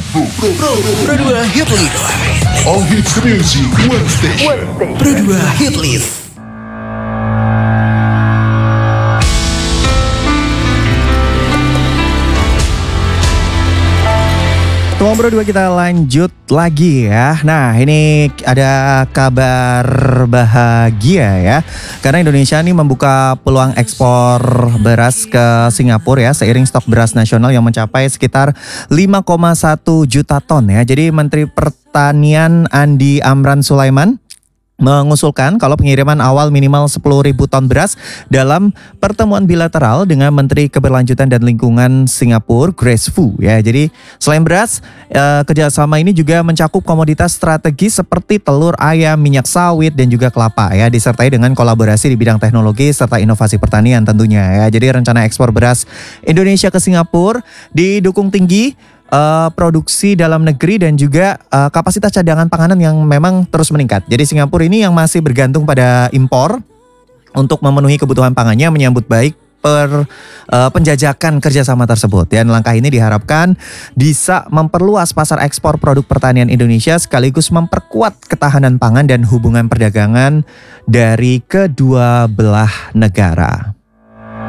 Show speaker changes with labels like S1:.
S1: Pro 2 Hit List.
S2: All hits music, one station.
S1: Pro 2 Hit List.
S3: Teman Bro 2 kita lanjut lagi ya. Nah ini ada kabar bahagia ya. Karena Indonesia ini membuka peluang ekspor beras ke Singapura ya. Seiring stok beras nasional yang mencapai sekitar 5,1 juta ton ya. Jadi Menteri Pertanian Andi Amran Sulaiman mengusulkan kalau pengiriman awal minimal 10.000 ton beras dalam pertemuan bilateral dengan Menteri Keberlanjutan dan Lingkungan Singapura, Grace Fu ya. Jadi selain beras, kerjasama ini juga mencakup komoditas strategis seperti telur ayam, minyak sawit dan juga kelapa ya, disertai dengan kolaborasi di bidang teknologi serta inovasi pertanian tentunya ya. Jadi rencana ekspor beras Indonesia ke Singapura didukung tinggi produksi dalam negeri dan juga kapasitas cadangan panganan yang memang terus meningkat. Jadi Singapura ini yang masih bergantung pada impor untuk memenuhi kebutuhan pangannya menyambut baik penjajakan kerjasama tersebut. Dan langkah ini diharapkan bisa memperluas pasar ekspor produk pertanian Indonesia sekaligus memperkuat ketahanan pangan dan hubungan perdagangan dari kedua belah negara.